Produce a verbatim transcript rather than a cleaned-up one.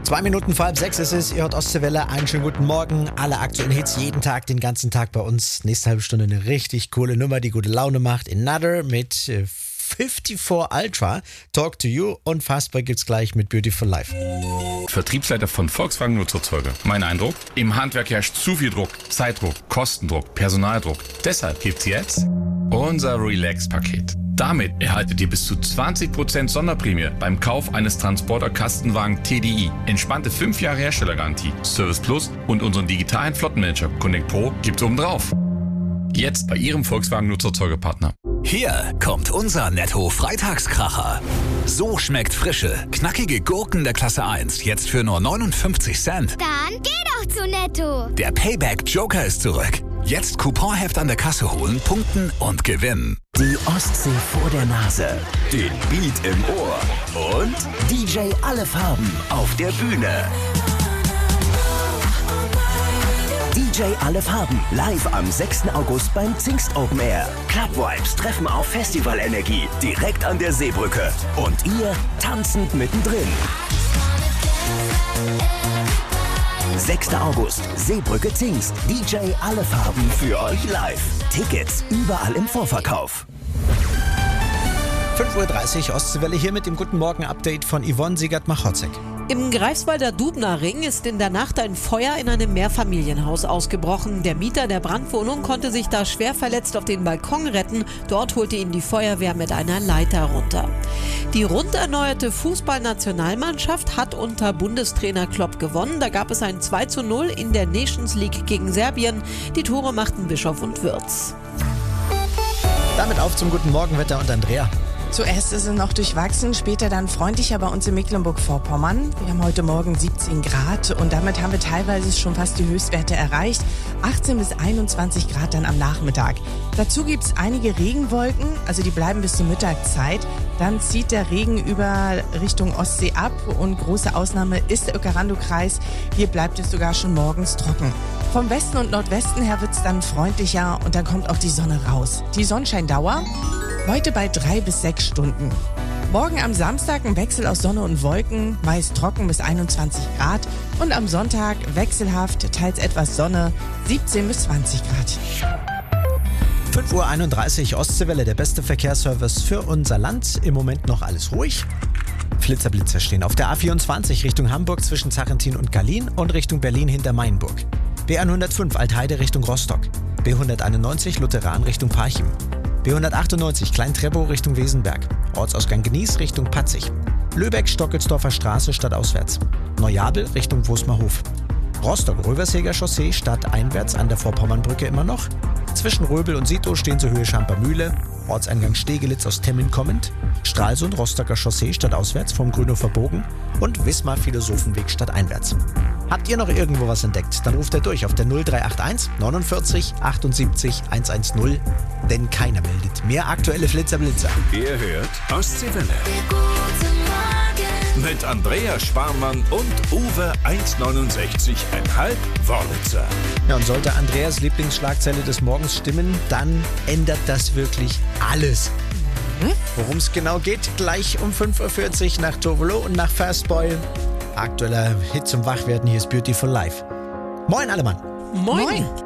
Zwei Minuten vor halb sechs ist es. Ihr hört Ostseewelle. Einen schönen guten Morgen. Alle aktuellen Hits jeden Tag, den ganzen Tag bei uns. Nächste halbe Stunde eine richtig coole Nummer, die gute Laune macht. Another mit äh, vierundfünfzig Ultra. Talk to You. Und Fastboy gibt's gleich mit Beautiful Life. Vertriebsleiter von Volkswagen Nutzerzeuger. Mein Eindruck? Im Handwerk herrscht zu viel Druck. Zeitdruck, Kostendruck, Personaldruck. Deshalb gibt's jetzt unser Relax-Paket. Damit erhaltet ihr bis zu zwanzig Prozent Sonderprämie beim Kauf eines Transporter-Kastenwagen T D I. Entspannte fünf Jahre Herstellergarantie, Service Plus und unseren digitalen Flottenmanager Connect Pro gibt's obendrauf. Jetzt bei Ihrem Volkswagen Nutzerzeugerpartner. Hier kommt unser Netto-Freitagskracher. So schmeckt frische, knackige Gurken der Klasse eins jetzt für nur neunundfünfzig Cent. Dann geh doch zu Netto. Der Payback-Joker ist zurück. Jetzt Couponheft an der Kasse holen, punkten und gewinnen. Die Ostsee vor der Nase, den Beat im Ohr und D J Alle Farben auf der Bühne. D J Alle Farben, live am sechsten August beim Zingst Open Air. Club Vibes treffen auf Festivalenergie, direkt an der Seebrücke. Und ihr tanzend mittendrin. sechster August, Seebrücke Zingst. D J Alle Farben für euch live. Tickets überall im Vorverkauf. fünf Uhr dreißig Ostseewelle hier mit dem Guten Morgen-Update von Yvonne Siegert-Machotzek. Im Greifswalder Dubner-Ring ist in der Nacht ein Feuer in einem Mehrfamilienhaus ausgebrochen. Der Mieter der Brandwohnung konnte sich da schwer verletzt auf den Balkon retten. Dort holte ihn die Feuerwehr mit einer Leiter runter. Die rund erneuerte Fußballnationalmannschaft hat unter Bundestrainer Klopp gewonnen. Da gab es ein zwei zu null in der Nations League gegen Serbien. Die Tore machten Bischof und Würz. Damit auf zum Guten Morgenwetter und Andrea. Zuerst ist es noch durchwachsen, später dann freundlicher bei uns in Mecklenburg-Vorpommern. Wir haben heute Morgen siebzehn Grad und damit haben wir teilweise schon fast die Höchstwerte erreicht. achtzehn bis einundzwanzig Grad dann am Nachmittag. Dazu gibt es einige Regenwolken, also die bleiben bis zur Mittagszeit. Dann zieht der Regen über Richtung Ostsee ab und große Ausnahme ist der Uekerando-Kreis. Hier bleibt es sogar schon morgens trocken. Vom Westen und Nordwesten her wird es dann freundlicher und dann kommt auch die Sonne raus. Die Sonnenscheindauer heute bei drei bis sechs Stunden. Morgen am Samstag ein Wechsel aus Sonne und Wolken, meist trocken bis einundzwanzig Grad. Und am Sonntag wechselhaft, teils etwas Sonne, siebzehn bis zwanzig Grad. fünf Uhr einunddreißig Ostseewelle, der beste Verkehrsservice für unser Land. Im Moment noch alles ruhig. Flitzer-Blitzer stehen auf der A vierundzwanzig Richtung Hamburg zwischen Zarentin und Gallien und Richtung Berlin hinter Mainburg. B hundertfünf Altheide Richtung Rostock. B hunderteinundneunzig Lutheran Richtung Parchim. B hundertachtundneunzig Klein-Treppow Richtung Wesenberg. Ortsausgang Genieß Richtung Patzig. Lübeck-Stockelsdorfer Straße stadtauswärts. Neujabel Richtung Wosmerhof. Rostock-Röversäger Chaussee stadteinwärts an der Vorpommernbrücke immer noch. Zwischen Röbel und Sito stehen zur Höhe Schamper Mühle. Ortseingang Stegelitz aus Temmin kommend. Stralsund Rostocker Chaussee stadtauswärts vom Grünhofer Bogen. Und Wismar Philosophenweg stadteinwärts. Habt ihr noch irgendwo was entdeckt? Dann ruft er durch auf der null drei acht eins neunundvierzig achtundsiebzig hundertzehn. Denn keiner meldet mehr aktuelle Flitzer-Blitzer. Ihr hört Ostseewelle. Mit Andrea Sparmann und Uwe eins neunundsechzig Komma fünf Wörlitzer. Ja, und sollte Andreas Lieblingsschlagzeile des Morgens stimmen, dann ändert das wirklich alles. Worum es genau geht, gleich um fünf Uhr vierzig nach Tovolo und nach Fastboy. Aktueller Hit zum Wachwerden, hier ist Beautiful Life. Moin, alle Mann. Moin. Moin.